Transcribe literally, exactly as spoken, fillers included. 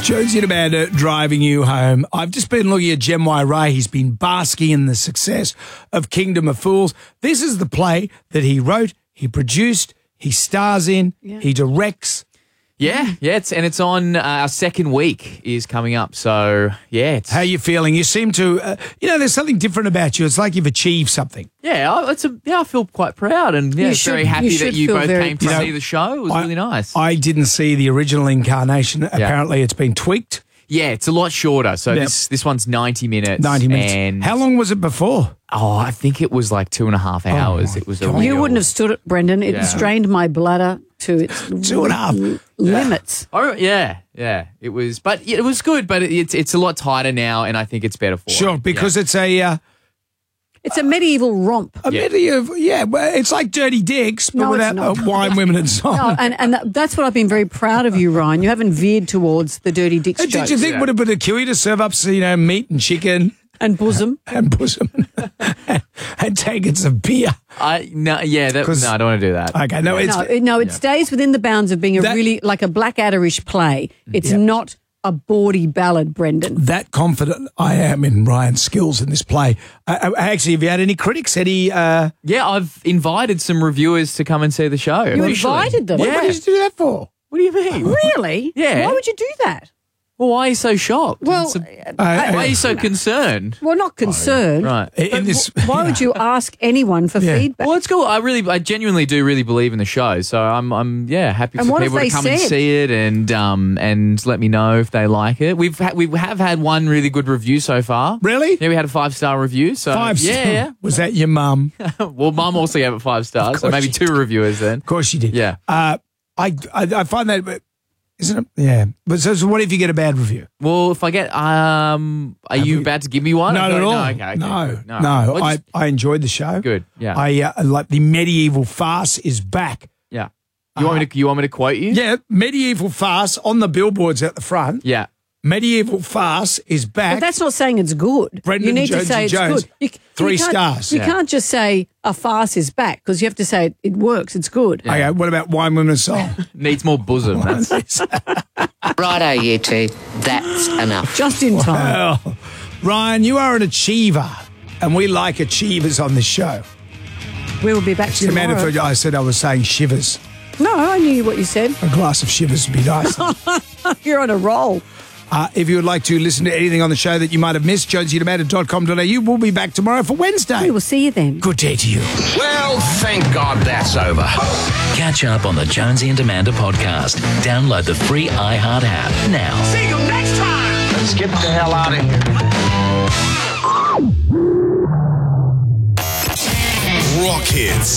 Jonesy and Amanda driving you home. I've just been looking at Jem Y. Ray. He's been basking in the success of Kingdom of Fools. This is the play that he wrote, he produced, he stars in, yeah. he directs. Yeah, yeah, it's, and it's on uh, our second week is coming up. So, yeah. It's, How are you feeling? You seem to, uh, you know, there's something different about you. It's like you've achieved something. Yeah, I, it's a, yeah, I feel quite proud and yeah, should, very happy you that you both very, came to you know, see the show. It was I, really nice. I didn't see the original incarnation. Yeah. Apparently it's been tweaked. Yeah, it's a lot shorter. So yep. this this one's ninety minutes. ninety minutes. And how long was it before? Oh, I think it was like two and a half hours. Oh, it was God. a real... You wouldn't have stood it, Brendan. It Yeah. strained my bladder to its Two and a half. limits. Oh, yeah, yeah. It was, but it was good, but it's it's a lot tighter now, and I think it's better for Sure, it. because yeah. it's a... Uh, It's a medieval romp. a Yeah. medieval... Yeah, well, it's like Dirty Dicks, but No, it's without not. uh, wine, women and song. No, and, and that, that's what I've been very proud of you, Ryan. You haven't veered towards the dirty dicks Did jokes. you think Yeah. would have been a cue to serve up, you know, meat and chicken And bosom. and bosom and, and taking some beer? I no, yeah, that, 'Cause- no, I don't want to do that. Okay, no, it's No, it, no, it stays within the bounds of being a That- really, like a Blackadder-ish play. It's Yep. not a bawdy ballad, Brendan. that confident I am in Ryan's skills in this play. Uh, actually, have you had any critics? Any? Uh, Yeah, I've invited some reviewers to come and see the show. You officially. invited them? what, Yeah. what did you do that for? What do you mean? Really? Yeah. Why would you do that? Well, why are you so shocked? Well, It's a- Uh, why are you so concerned? Well, not concerned. Right. in But this, wh- why would you ask anyone for Yeah. feedback? Well, it's cool. I really, I genuinely do really believe in the show. So I'm, I'm, yeah, happy And for what have people to they come and said? see it and, um, and let me know if they like it. We've, ha- we have had one really good review so far. Really? Yeah, we had a five star review. So Five yeah, star. yeah. Was that your mum? Well, Mum also gave it five stars, so course maybe she two reviewers then. Of course you did. Yeah. Uh, I, I I find that isn't it? Yeah. But so, so what if you get a bad review? Well, if I get, um, are you you- about to give me one? Not No, at all. No, okay, okay, no, good. no. Well, I, just- I enjoyed the show. Good, yeah. I uh, like the medieval farce is back. yeah. You want me to? You want me to quote you? Yeah, medieval farce on the billboards at the front. Yeah. Medieval farce is back. But that's not saying it's good. Brendan you need to Jonesy say it's Jones, good. You, three you can't- stars. You Yeah. can't just say a farce is back because you have to say it, it works, it's good. Okay, what about wine, women and song? Needs more bosom. That's, Righto, you two. That's enough. Just in time. Well, Ryan, you are an achiever, and we like achievers on this show. We will be back The man tomorrow. if I said I was saying shivers. No, I knew what you said. A glass of shivers would be nice. You're on a roll. Uh, if you would like to listen to anything on the show that you might have missed, jonesy and amanda dot com dot a u. We'll be back tomorrow for Wednesday. We will see you then. Good day to you. Well, thank God that's over. Catch up on the Jonesy and Amanda podcast. Download the free iHeart app now. See you next time. Let's get the hell out of here. Rock hits.